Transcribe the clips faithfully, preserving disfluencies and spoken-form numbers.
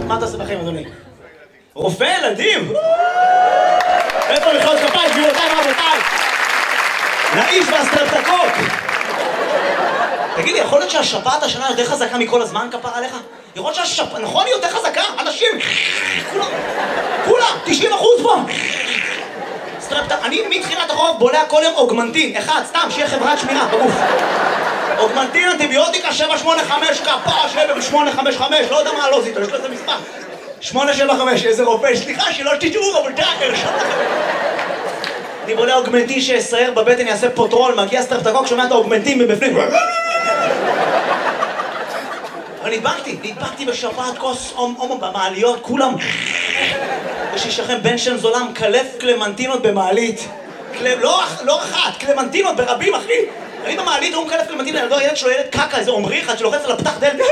מה אתה עושה בחיים, אדוני? רופא ילדים? איפה מחיאות כפיים, גבירותיי ורבותיי? לאיש והסטרפטוקוק! תגיד לי, יכול להיות שהשפעת השנה יותר חזקה מכל הזמן, כפר עליך? יכול להיות שהשפעת, נכון, היא יותר חזקה? אנשים, כולם, כולם, תשעים אחוז פה! סטרפטוקוק, אני מתחילת החורף בולע כל יום אוגמנטין, אחד, סתם, שיהיה חברת שמירה בגוף. אוגמנטין, אנטיביוטיקה, שבע שמונה חמש, כפר, שבע שמונה חמש חמש, לא יודע מה לא זיתו, יש לו איזה מספר. שמונה שבע חמש, איזה רופא, סליחה, שלא תשתעו, אבל דאגר, שמונה חמש. אני בולע אוגמנטין שיסייר בבטן, יעשה פוטרול, מגיע סטרפטוקוק, שומע את האוגמנטין מבפנים. אבל נדבקתי, נדבקתי בשפעת כוס הומו במעליות, כולם. יש לי שכם בן של זולם, קלף קלמנטינות במעלית. לא אחת, קלמנטינות ברבים, אחי. אני במעלית, הוא מקלף קלמנטינות, הילד שלו ילד קקה, איזה עומרי אחד שלוחץ על הפתח דלת.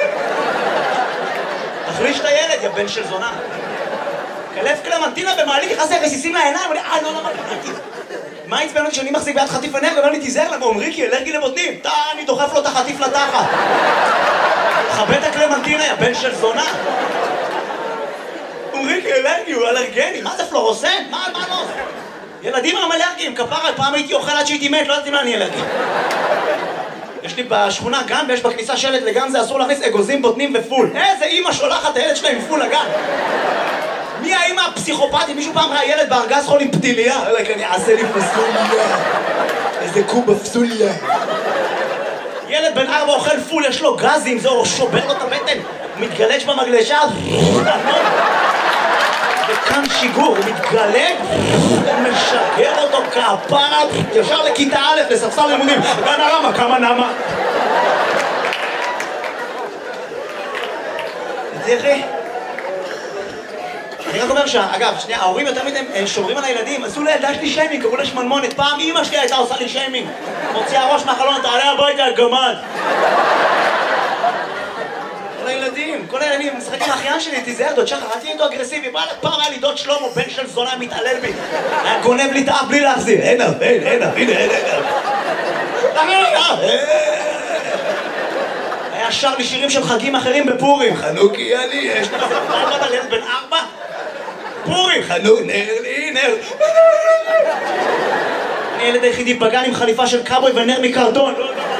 תחליש את הילד, יא בן של זונה. קלף קלמנטינה במעלית, נכנס לי רסיסים לעיניים, ואני, אה, לא, לא, לא, מה עצבן אותי שאני מחזיק ביד חטיף אנרגיה, ואומר לי, תיזהר לה, ואומרי כי אלרגי לבוטנים. תא, אני דוחף לו את החטיף לתחת. חבט הקלמנטינה, יא בן של זונה. אומרי כי אלרגי, הוא אלרגני. מה זה פלורוסן? מה, מה לא? ילדים הם אלרגיים, כפרה, פעם הייתי אוכל עד שהייתי מת, לא יודעת אם אני אלרגי. יש לי בשכונה גן, ויש בכניסה שלט לגן, זה אסור להכניס אגוזים, בוטנים ופול. איזה אמא שולחת את הילד שלהם עם פול לגן. מי האמא הפסיכופתית? מישהו פעם ראה ילד בארגז חול עם פתיליה? אלא כי אני אעשה לי פסוליה. איזה קובה פסוליה. ילד בן ארבע אוכל פול, יש לו גזים, זה שובר לו את הבטן. הוא מתגלש במגלשה. וכאן שיגור, הוא מתגלג, הוא משגר אותו כפרה, ישר לכיתה א', לספסל לימודים. גן הרמה, כמה נמה. תראי. אני רק אומר שאגב, שנייה, ההורים יותר מדי שומרים על הילדים, עשו לילדה שלי שיימינג, קראו לה שמנמונת. פעם אמא שלי הייתה עושה לי שיימינג. מוציאה ראש מהחלון, תעלה הביתה, גמד. כל הילדים, כל הילדים, משחק עם האחיין שלי, תיזהר, דוד שחר, אל תהיה איתו אגרסיבי. פעם היה לי דוד שלמה, בן של זונה, מתעלל בי. היה גונב לי את האף בלי להחזיר. אין אף, אין, אין אף, הנה, אין אף. היה שר לי שירים של חגים אחרים בפורים. חנוכי אני, יש לך פעם על ילד בן ארבע? פורים, חנוך, נר לי, נר. אני ילד היחידי בגן עם חליפה של קאבוי ונר מקרטון.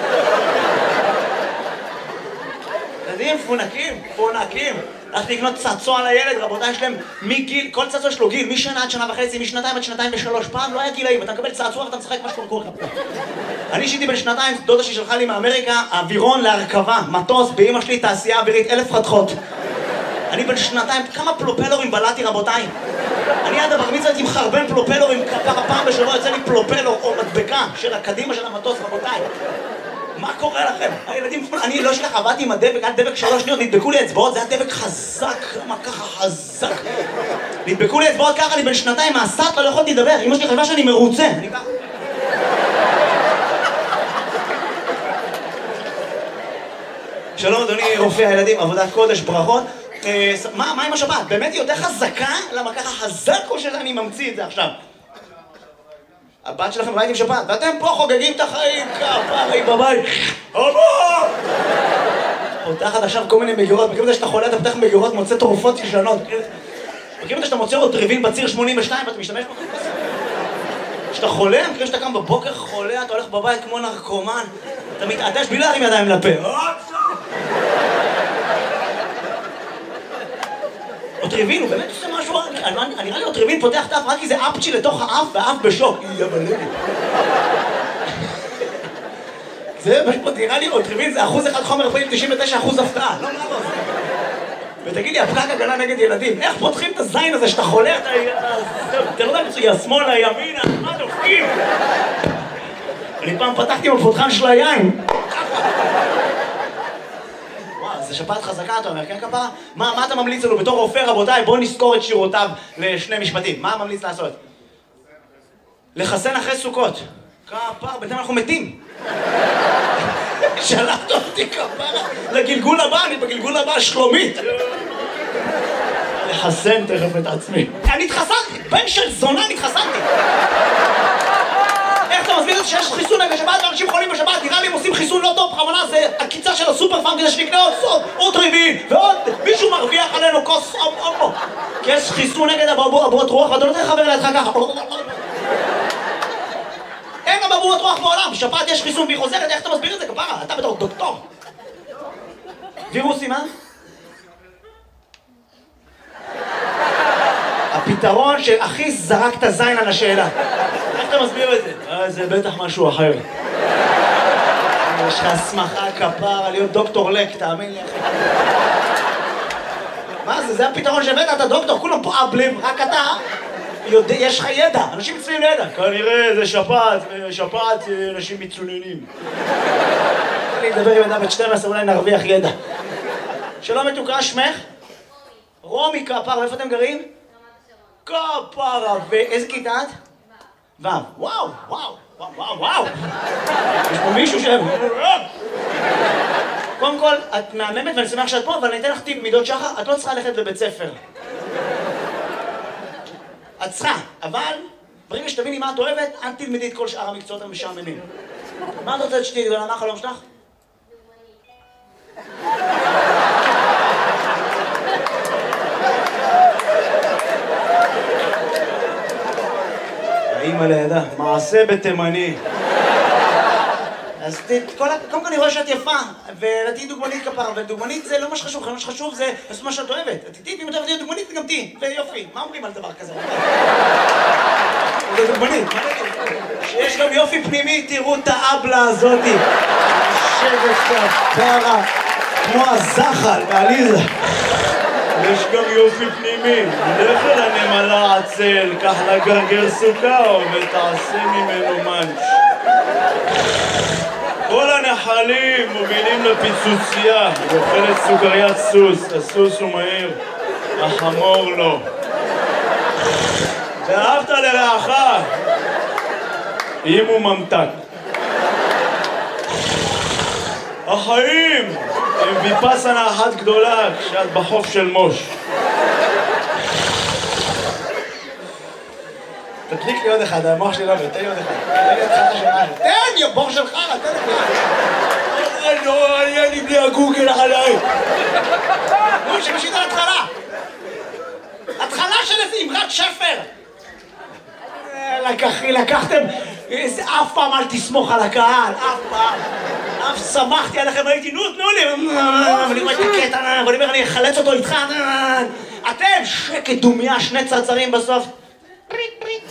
ילדים פונקים, פונקים. הלכתי לקנות צעצוע לילד, רבותיי, יש להם מגיל, כל צעצוע יש לו גיל, משנה עד שנה וחצי, משנתיים עד שנתיים ושלוש. פעם לא היה גילאים, אתה מקבל צעצוע ואתה משחק מה שאתה קורא. אני שיתי בן שנתיים, דודה שלי שלחה לי מאמריקה, אווירון להרכבה, מטוס, באמא שלי תעשייה אווירית, אלף חתכות. אני בן שנתיים, כמה פלופלורים בלעתי, רבותיי? אני עד הבר מצווה הייתי עם חרבן פלופלורים, ככה פעם בשבוע יוצא לי פלופלור או מדבקה של הקדימה של המטוס, רבותיי. מה קורה לכם? הילדים, אני לא אשכח, עבדתי עם הדבק, היה דבק שלוש שניות, נדבקו לי אצבעות, זה היה דבק חזק, למה ככה חזק? נדבקו לי אצבעות ככה, אני בן שנתיים, מהסת, לא יכולתי לדבר, אמא שלי חשבה שאני מרוצה, אני ככה. שלום אדוני רופא הילדים, עבודת קודש, ברכות. מה, מה עם השבת? באמת היא יותר חזקה? למה ככה חזק או שאני ממציא את זה עכשיו? הבת שלכם ראיתם שבת, ואתם פה חוגגים את החיים, כפרי בבית. אבא! פותחת עכשיו כל מיני מגירות, מכירים את זה שאתה חולה, אתה פותח מגירות, מוצא תרופות ישנות. מכירים את זה שאתה מוצא רוטריבין בציר שמונים ושתיים ואתה משתמש בו? כשאתה חולה, מכירים שאתה קם בבוקר חולה, אתה הולך בבית כמו נרקומן, אתה מתעטש בלי להרים ידיים לפה. אוטריבין, הוא באמת עושה משהו, אני נראה לי אוטריבין פותח את האף רק כי זה אפצ'י לתוך האף והאף בשוק. יא בלבי. זה פשוט נראה לי אוטריבין זה אחוז אחד חומר פעיל, תשעים ותשע אחוז הפתעה. לא, לא, לא. ותגיד לי, הפקק הגנה נגד ילדים, איך פותחים את הזין הזה שאתה חולה, אתה... אתה לא יודע מצוי, השמאלה, ימינה, מה דופקים? אני פעם פתחתי עם הפותחן של היין. זה שפעת חזקה, אתה אומר, כן כפרה? מה, מה אתה ממליץ לנו בתור רופא, רבותיי? בואו נזכור את שירותיו לשני משפטים. מה ממליץ לעשות? לחסן אחרי סוכות. כפרה, בינתיים אנחנו מתים. שלחת אותי כפרה לגלגול הבא, אני בגלגול הבא שלומית. לחסן תכף את עצמי. אני התחסנתי, בן של זונה נתחסנתי. איך אתה מסביר את זה שיש חיסון נגד שבת ואנשים חולים בשבת? נראה לי הם עושים חיסון לא טוב, בכוונה זה הקיצה של הסופר פארם כדי שנקנה עוד סוד, עוד ריבים ועוד מישהו מרוויח עלינו כל יש חיסון נגד אבעבועות רוח, ואתה לא צריך לחבר לידך ככה. אין אבעבועות רוח בעולם, שפעת יש חיסון והיא חוזרת, איך אתה מסביר את זה כפרה? אתה בתור דוקטור. וירוסים, מה? הפתרון שהכי זרק את הזין על השאלה. איך אתה מסביר את זה? אה, זה בטח משהו אחר. יש לך הסמכה כפרה להיות דוקטור לק, תאמין לי אחי. מה זה? זה הפתרון שהבאת, אתה דוקטור, כולם פה אבלים, רק אתה יודע, יש לך ידע, אנשים מצויים לידע. כנראה זה שפעת, שפעת אנשים מצוננים. אני אדבר עם אדם בת שתים עשרה, אולי נרוויח ידע. שלום מתוקה, שמך? רומי כפרה, ואיפה אתם גרים? כפרה, ואיזה כיתה את? ו'. וואו, וואו, וואו, וואו. יש פה מישהו ש... קודם כל, את מהממת ואני שמח שאת פה, אבל אני אתן לך טיפ מידות שחר, את לא צריכה ללכת לבית ספר. את צריכה, אבל ברגע שתביני מה את אוהבת, אל תלמדי את כל שאר המקצועות המשעממים. מה את רוצה שתהיי גדולה? מה החלום שלך? האמא לידה, מעשה בתימני. אז קודם כל אני רואה שאת יפה, ותהיי דוגמנית כפרה, ודוגמנית זה לא מה שחשוב, מה שחשוב זה לעשות מה שאת אוהבת. תהיי, אם את אוהבת להיות דוגמנית, גם תהיי, ויופי. מה אומרים על דבר כזה? זה דוגמנית, מה נגיד? שיש גם יופי פנימי, תראו את האבלה הזאתי. יושבת כפרה, כמו הזחל בעליזה. יש גם יופי פנימי, לך אל הנמלה עצל, קח לה גרגר סוכר ותעשה ממנו מנץ'. כל הנחלים מובילים לפיצוצייה, ואוכלת סוכריית סוס, הסוס הוא מהיר, החמור לא. ואהבת לרעך, אם הוא ממתק. החיים הם ויפאסנה אחת גדולה כשאת בחוף של מוש. תדליק לי עוד אחד, המוח שלי לא עובד, תן לי עוד אחד. תן לי התחלה של משהו. תן, יא בור של חרא, תן לי. לא, היה לי בלי הגוגל עליי. נו, שמשית על התחלה. התחלה של איזה אמרת שפר. לקחתם, אף פעם אל תסמוך על הקהל, אף פעם. אף שמחתי עליכם, הייתי, נו, תנו לי. ואני אומר את הקטע, ואני אומר, אני אחלץ אותו איתך. אתם, שקט דומיה, שני צרצרים בסוף. פריט, פריט.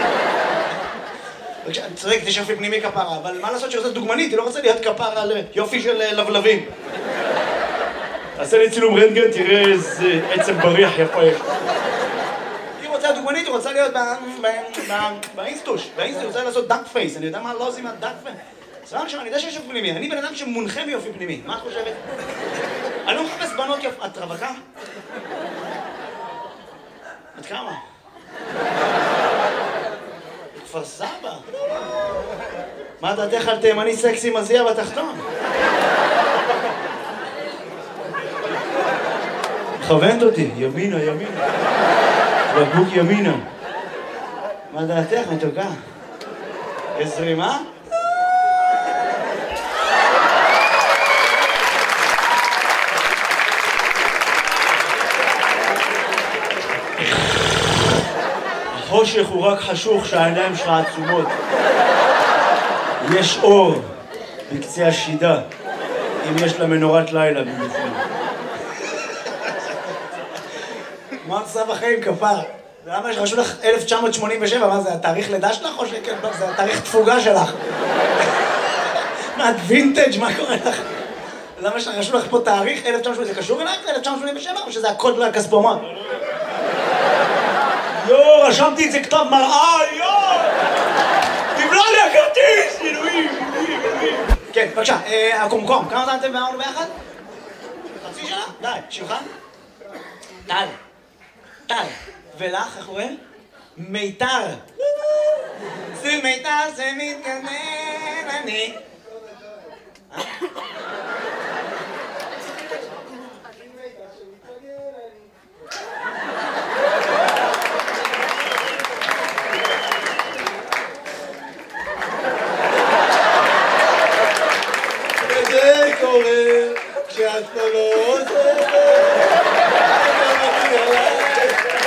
אני צודק, יש יופי פנימי כפרה, אבל מה לעשות שעושה דוגמנית? היא לא רוצה להיות כפרה על יופי של לבלבים. תעשה לי צילום רנטגן, תראה איזה עצם בריח יפה יש. היא רוצה דוגמנית, היא רוצה להיות באינסטוש. באינסטוש היא רוצה לעשות דאק פייס. אני יודע מה לא עושים מהדאק פייס. סבבה עכשיו, אני יודע שיש יופי פנימי. אני בן אדם שמונחה מיופי פנימי. מה את חושבת? אני לא מחפש בנות יופי. את רווקה? את כמה? כפר סבא. מה דעתך על תימני סקסי מזיע בתחתון? מכוונת אותי, ימינה, ימינה. בקבוק ימינה. מה דעתך, מתוקה? יש זרימה? החושך הוא רק חשוך שהעיניים שלך עצומות. יש אור בקצה השידה, אם יש לה מנורת לילה במיוחד. מה עושה בחיים כפר? למה שרשו לך אלף תשע מאות שמונים ושבע? מה זה, התאריך לידה שלך או שכן? זה התאריך תפוגה שלך. מה, את וינטג'? מה קורה לך? למה שרשו לך פה תאריך אלף תשע מאות שמונים ושבע? זה קשור אלייך ל-אלף תשע מאות שמונים ושבע או שזה הקוד לכספומט? יו, רשמתי את זה כתב מראה, יו! תבלע לי הכרטיס! אלוהים, אלוהים, אלוהים. כן, בבקשה, הקומקום, כמה זמן אתם ואמרנו ביחד? חצי שנה? די, שמך? טל. טל. ולך, איך קוראים? מיתר. זה מיתר, זה מתגנן, אני.